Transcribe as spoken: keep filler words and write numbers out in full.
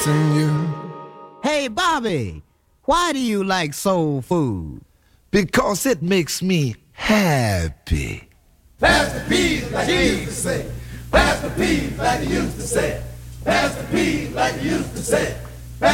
missing you. Hey, Bobby, why do you like soul food? Because it makes me happy. Pass the peas like you used to say. Pass the peas like you used to say. Pass the peas like you used to say.